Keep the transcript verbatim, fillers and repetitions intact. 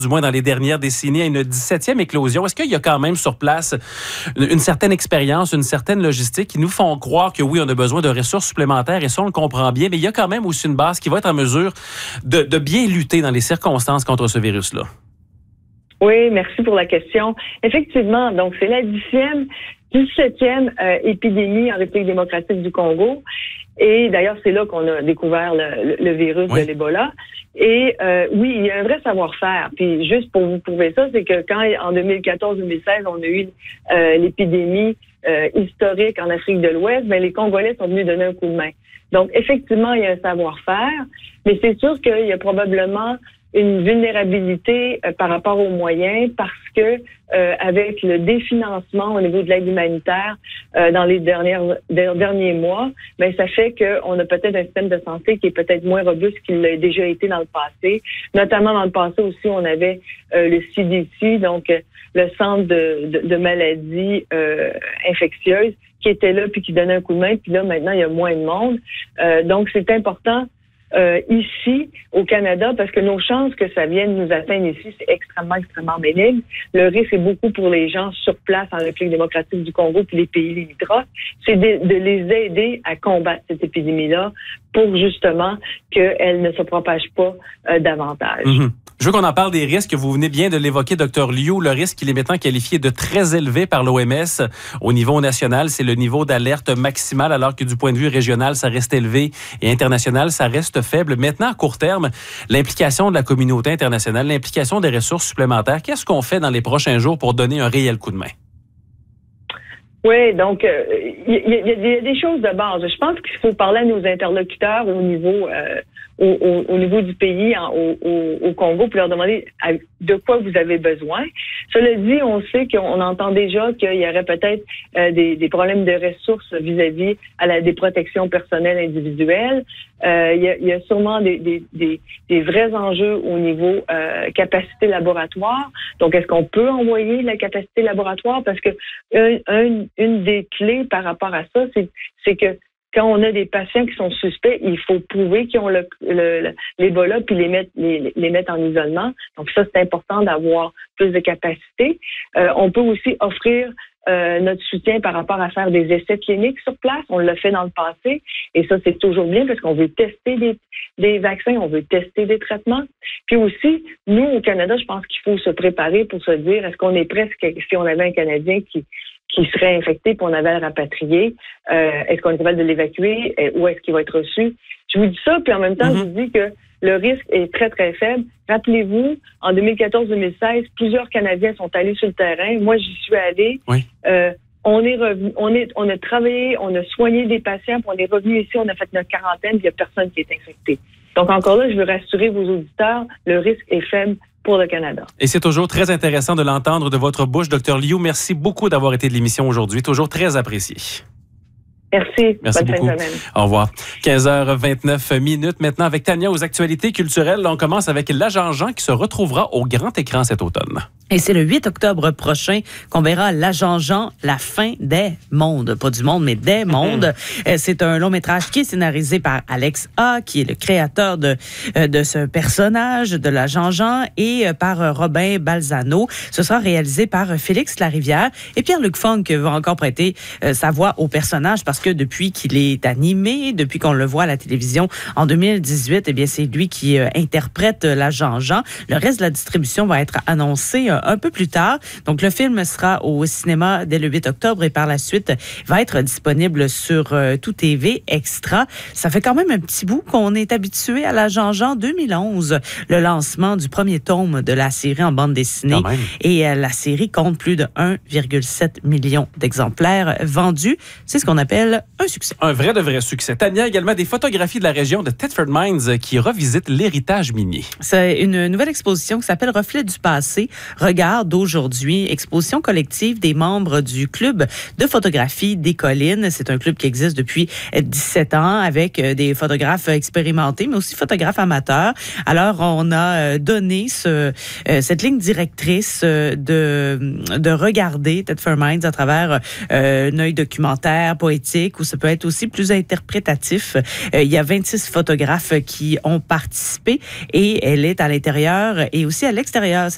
du moins dans les dernières décennies, à une dix-septième éclosion. Est-ce qu'il y a quand même sur place une certaine expérience, une certaine logistique qui nous font croire que oui, on a besoin de ressources supplémentaires et ça, on le comprend bien, mais il y a quand même aussi une base qui va être en mesure de, de bien lutter dans les circonstances contre ce virus-là? Oui, merci pour la question. Effectivement, donc c'est la dixième, dix-septième euh, épidémie en République démocratique du Congo. Et d'ailleurs, c'est là qu'on a découvert le, le, le virus oui. de l'Ebola. Et euh, oui, il y a un vrai savoir-faire. Puis juste pour vous prouver ça, c'est que quand en deux mille quatorze deux mille seize, on a eu euh, l'épidémie euh, historique en Afrique de l'Ouest, ben les Congolais sont venus donner un coup de main. Donc effectivement, il y a un savoir-faire, mais c'est sûr qu'il y a probablement une vulnérabilité euh, par rapport aux moyens parce que euh, avec le définancement au niveau de l'aide humanitaire euh, dans les dernières des derniers mois, ben ça fait qu'on a peut-être un système de santé qui est peut-être moins robuste qu'il l'a déjà été dans le passé. Notamment dans le passé aussi, on avait euh, le C D C, donc euh, le centre de, de, de maladies euh, infectieuses, qui était là puis qui donnait un coup de main. Puis là maintenant, il y a moins de monde. Euh, donc c'est important. Euh, ici, au Canada, parce que nos chances que ça vienne nous atteindre ici, c'est extrêmement, extrêmement bénigne. Le risque est beaucoup pour les gens sur place en République démocratique du Congo puis les pays limitrophes, c'est de, de les aider à combattre cette épidémie-là pour justement qu'elle ne se propage pas euh, davantage. Mm-hmm. Je veux qu'on en parle des risques. Vous venez bien de l'évoquer, docteur Liu. Le risque, il est maintenant qualifié de très élevé par l'O M S. Au niveau national, c'est le niveau d'alerte maximal, alors que du point de vue régional, ça reste élevé et international, ça reste faible. Maintenant, à court terme, l'implication de la communauté internationale, l'implication des ressources supplémentaires, qu'est-ce qu'on fait dans les prochains jours pour donner un réel coup de main? Oui, donc il euh, y, y, y a des choses de base. Je pense qu'il faut parler à nos interlocuteurs au niveau euh, au, au, au niveau du pays, en, au, au, au Congo, pour leur demander à, de quoi vous avez besoin. Cela dit, on sait qu'on entend déjà qu'il y aurait peut-être euh, des, des problèmes de ressources vis-à-vis à la des protections personnelles individuelles. Euh, il, y a, il y a sûrement des, des, des, des vrais enjeux au niveau euh, capacité laboratoire. Donc, est-ce qu'on peut envoyer la capacité laboratoire? Parce que un, un, une des clés par rapport à ça, c'est, c'est que quand on a des patients qui sont suspects, il faut prouver qu'ils ont le, le, l'Ebola puis les mettre, les, les mettre en isolement. Donc ça, c'est important d'avoir plus de capacité. Euh, on peut aussi offrir euh, notre soutien par rapport à faire des essais cliniques sur place. On l'a fait dans le passé et ça, c'est toujours bien parce qu'on veut tester des, des vaccins, on veut tester des traitements. Puis aussi, nous, au Canada, je pense qu'il faut se préparer pour se dire, est-ce qu'on est presque, si on avait un Canadien qui qui serait infecté puis on avait à le rapatrier, euh, est-ce qu'on est capable de l'évacuer? Où est-ce qu'il va être reçu? Je vous dis ça, puis en même temps, mm-hmm. je vous dis que le risque est très, très faible. Rappelez-vous, en deux mille quatorze deux mille seize, plusieurs Canadiens sont allés sur le terrain. Moi, j'y suis allée. Oui. Euh, on est revenu, on est, on a travaillé, on a soigné des patients, puis on est revenu ici, on a fait notre quarantaine, puis il n'y a personne qui est infecté. Donc encore là, je veux rassurer vos auditeurs, le risque est faible pour le Canada. Et c'est toujours très intéressant de l'entendre de votre bouche, docteur Liu. Merci beaucoup d'avoir été de l'émission aujourd'hui. Toujours très apprécié. Merci. Merci Bonne beaucoup. fin de semaine. Au revoir. quinze heures vingt-neuf minutes maintenant avec Tania aux actualités culturelles. On commence avec l'Agent Jean qui se retrouvera au grand écran cet automne. Et c'est le huit octobre prochain qu'on verra l'Agent Jean, la fin des mondes. Pas du monde, mais des mondes. Mm-hmm. C'est un long métrage qui est scénarisé par Alex A, qui est le créateur de, de ce personnage, de l'Agent Jean, et par Robin Balzano. Ce sera réalisé par Félix Larivière. Et Pierre-Luc Funk va encore prêter sa voix au personnage parce que depuis qu'il est animé, depuis qu'on le voit à la télévision en deux mille dix-huit, eh bien, c'est lui qui interprète l'Agent Jean. Le reste de la distribution va être annoncé un peu plus tard. Donc, le film sera au cinéma dès le huit octobre et par la suite va être disponible sur euh, Tout T V Extra. Ça fait quand même un petit bout qu'on est habitué à l'Agent Jean. deux mille onze, le lancement du premier tome de la série en bande dessinée. Et euh, la série compte plus de un virgule sept million d'exemplaires vendus. C'est ce qu'on appelle un succès. Un vrai de vrai succès. Tania, également des photographies de la région de Thetford Mines qui revisitent l'héritage minier. C'est une nouvelle exposition qui s'appelle Reflets du passé, regard d'aujourd'hui, exposition collective des membres du club de photographie des collines. C'est un club qui existe depuis dix-sept ans avec des photographes expérimentés, mais aussi photographes amateurs. Alors, on a donné ce, cette ligne directrice de, de regarder Thetford Mines à travers un œil documentaire, poétique, ou ça peut être aussi plus interprétatif. Il y a vingt-six photographes qui ont participé et elle est à l'intérieur et aussi à l'extérieur.